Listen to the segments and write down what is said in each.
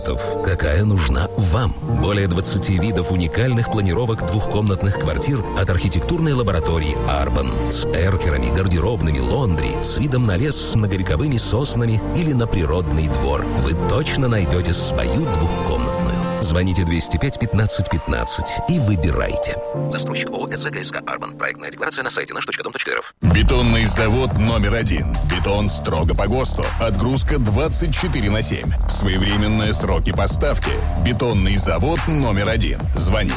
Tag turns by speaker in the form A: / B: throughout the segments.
A: какая нужна вам. Более 20 видов уникальных планировок двухкомнатных квартир от архитектурной лаборатории Urban с эркерами, гардеробными, лондри, с видом на лес с многовековыми соснами или на природный двор. Вы точно найдете свою двухкомнатную. Звоните 205-15-15 и выбирайте. Застройщик ООО «СК Urban». Проектная декларация на сайте наш.дом.рф.
B: Бетонный завод номер 1. Бетон строго по ГОСТу. Отгрузка 24/7. Своевременные сроки поставки. Бетонный завод номер 1. Звони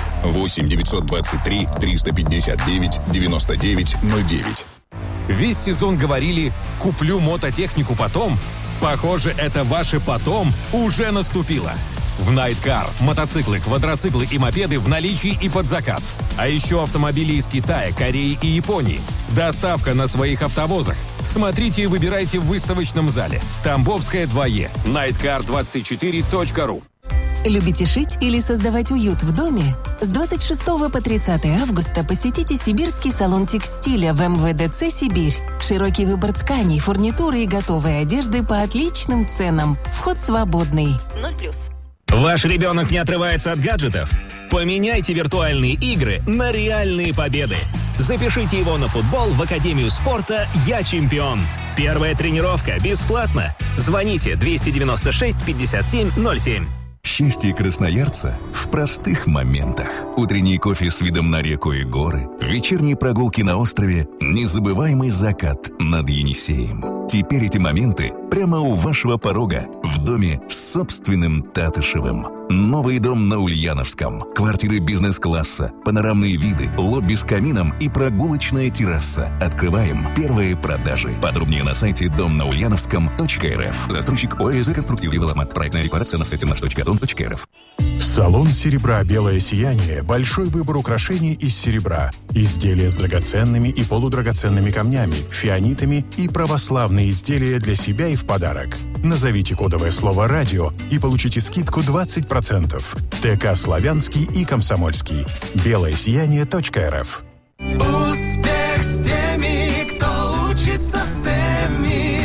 B: 8-923-359-99-09.
C: Весь сезон говорили «Куплю мототехнику потом». Похоже, это ваше «потом» уже наступило. В Найткар мотоциклы, квадроциклы и мопеды в наличии и под заказ. А еще автомобили из Китая, Кореи и Японии. Доставка на своих автовозах. Смотрите и выбирайте в выставочном зале. Тамбовская 2Е. Nightkar24.ru.
D: Любите шить или создавать уют в доме? С 26 по 30 августа посетите Сибирский салон текстиля в МВДЦ «Сибирь». Широкий выбор тканей, фурнитуры и готовой одежды по отличным ценам. Вход свободный. 0+.
E: Ваш ребенок не отрывается от гаджетов? Поменяйте виртуальные игры на реальные победы. Запишите его на футбол в Академию спорта «Я чемпион». Первая тренировка бесплатно. Звоните 296 57 07.
F: Счастье красноярца в простых моментах. Утренний кофе с видом на реку и горы, вечерние прогулки на острове, незабываемый закат над Енисеем. Теперь эти моменты прямо у вашего порога, в доме с собственным Татышевым. Новый дом на Ульяновском. Квартиры бизнес-класса, панорамные виды, лобби с камином и прогулочная терраса. Открываем первые продажи. Подробнее на сайте домнаульяновском.рф. Застройщик ОС «Конструктив Девелопмент». Проектная декларация на сайте наш.дом.рф.
G: Салон серебра «Белое сияние» – большой выбор украшений из серебра. Изделия с драгоценными и полудрагоценными камнями, фианитами и православные изделия для себя и в подарок. Назовите кодовое слово «Радио» и получите скидку 20%. ТК «Славянский» и «Комсомольский». белоесияние.рф.
H: Успех с теми, кто учится в СТЕМе.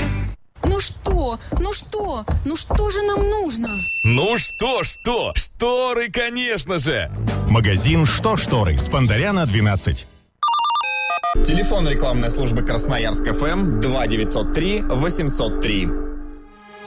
I: Ну что же нам нужно?
C: Ну что? Шторы, конечно же!
J: Магазин «Что шторы» Спандаряна 12.
K: Телефон рекламной службы Красноярск ФМ 2903 803.